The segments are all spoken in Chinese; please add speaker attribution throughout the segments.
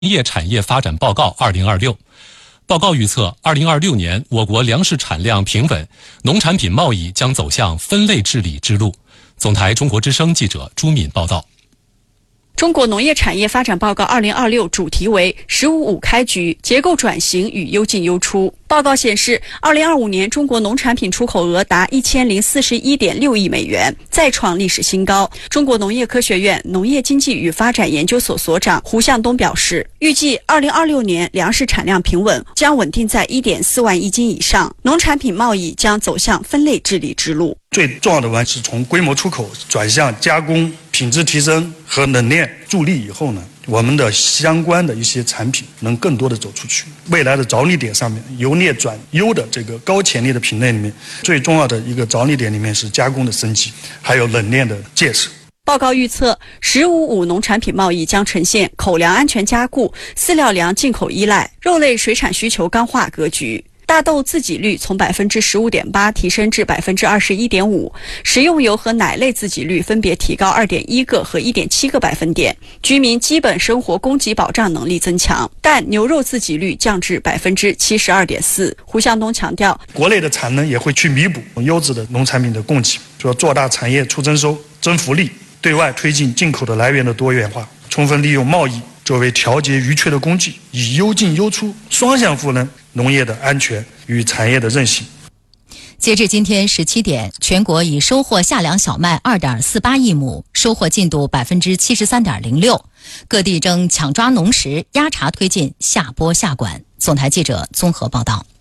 Speaker 1: 业产业发展报告2026》。报告预测，2026年我国粮食产量平稳，农产品贸易将走向分类治理之路。总台中国之声记者朱敏报道。
Speaker 2: 中国农业产业发展报告2026主题为“十五五开局，结构转型与优进优出”。报告显示，2025年中国农产品出口额达1041.6亿美元，再创历史新高。中国农业科学院农业经济与发展研究所所长胡向东表示，预计2026年粮食产量平稳，将稳定在1.4万亿斤以上，农产品贸易将走向分类治理之路。
Speaker 3: 最重要的是从规模出口转向加工、品质提升和冷链助力以后呢，我们的相关的一些产品能更多的走出去。未来的着力点上面，由劣转优的这个高潜力的品类里面，最重要的一个着力点里面是加工的升级，还有冷链的建设。
Speaker 2: 报告预测，“15+5”农产品贸易将呈现口粮安全加固、饲料粮进口依赖、肉类水产需求刚化格局。大豆自给率从15.8%提升至21.5%，食用油和奶类自给率分别提高2.1个和1.7个百分点，居民基本生活供给保障能力增强。但牛肉自给率降至72.4%。胡向东强调，
Speaker 3: 国内的产能也会去弥补优质的农产品的供给，说做大产业促增收、增福利，对外推进进口的来源的多元化，充分利用贸易作为调节余缺的工具，以优进优出双向赋能农业的安全与产业的韧性。
Speaker 4: 截至今天17点，全国已收获夏粮小麦2.48亿亩，收获进度73.06%。各地正抢抓农时，压茬推进下播下管。总台记者综合报道。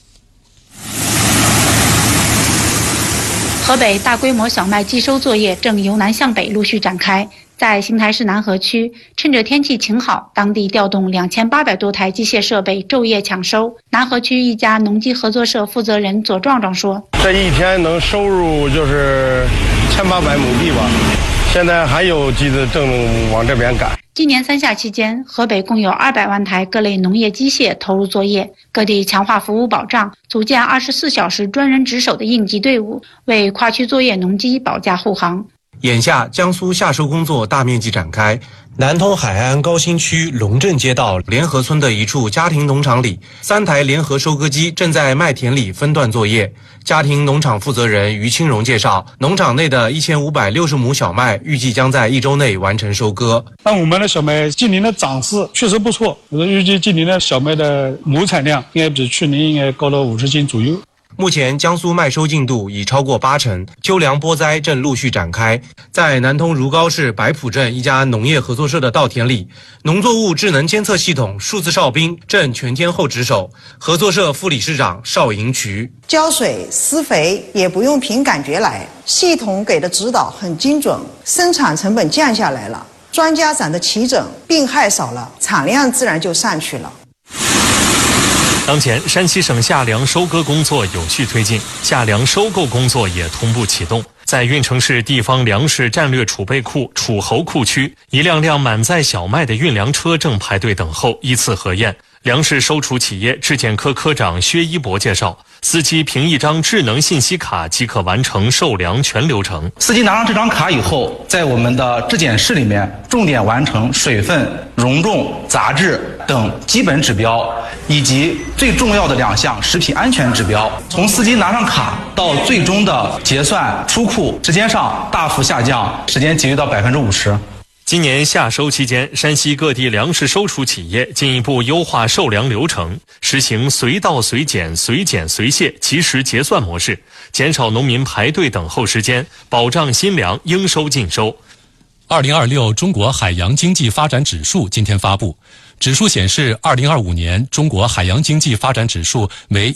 Speaker 5: 河北大规模小麦寄收作业正由南向北陆续展开。在邢台市南河区，趁着天气晴好，当地调动2800多台机械设备昼夜抢收。南河区一家农机合作社负责人左壮壮说：“
Speaker 6: 这一天能收入就是1800亩地吧，现在还有机子正往这边赶。”
Speaker 5: 今年3夏期间，河北共有200万台各类农业机械投入作业，各地强化服务保障，组建24小时专人值守的应急队伍，为跨区作业农机保驾护航。
Speaker 7: 眼下，江苏夏收工作大面积展开。南通海岸高新区龙镇街道联合村的一处家庭农场里，3台联合收割机正在麦田里分段作业。家庭农场负责人于清荣介绍，农场内的1560亩小麦预计将在1周内完成收割。
Speaker 8: 那我们的小麦今年的长势确实不错，预计今年的小麦的亩产量应该比去年应该高到50斤左右。
Speaker 7: 目前江苏麦收进度已超过80%，秋粮播栽正陆续展开。在南通如皋市白浦镇一家农业合作社的稻田里，农作物智能监测系统数字哨兵正全天候值守。合作社副理事长邵银渠：
Speaker 9: 浇水施肥也不用凭感觉来，系统给的指导很精准，生产成本降下来了，专家长得齐整，病害少了，产量自然就上去了。
Speaker 1: 当前，山西省夏粮收割工作有序推进，夏粮收购工作也同步启动。在运城市地方粮食战略储备库楚侯库区，一辆辆满载小麦的运粮车正排队等候依次核验。粮食收储企业质检科科长薛一博介绍，司机凭一张智能信息卡即可完成售粮全流程。
Speaker 10: 司机拿上这张卡以后，在我们的质检室里面重点完成水分、容重、杂质等基本指标，以及最重要的2项食品安全指标。从司机拿上卡到最终的结算出库时间上大幅下降，时间节约到50%。
Speaker 1: 今年夏收期间，山西各地粮食收储企业进一步优化售粮流程，实行随到随检、随检随卸及时结算模式，减少农民排队等候时间，保障新粮应收尽收。2026中国海洋经济发展指数今天发布，指数显示，2025年中国海洋经济发展指数为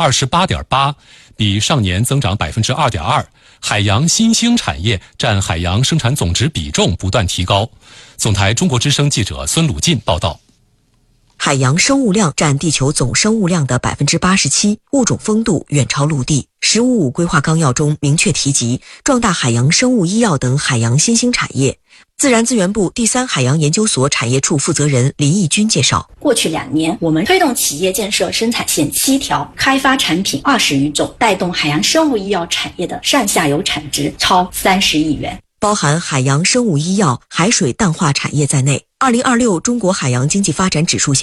Speaker 1: 128.8，比上年增长2.2%。海洋新兴产业占海洋生产总值比重不断提高。总台中国之声记者孙鲁进报道。
Speaker 11: 海洋生物量占地球总生物量的87%，物种丰度远超陆地。“15+5”规划纲要中明确提及壮大海洋生物医药等海洋新兴产业。自然资源部第3海洋研究所产业处负责人林义军介绍，
Speaker 12: 过去2年，我们推动企业建设生产线7条，开发产品20余种，带动海洋生物医药产业的上下游产值超30亿元。
Speaker 11: 包含海洋生物医药、海水淡化产业在内。2026中国海洋经济发展指数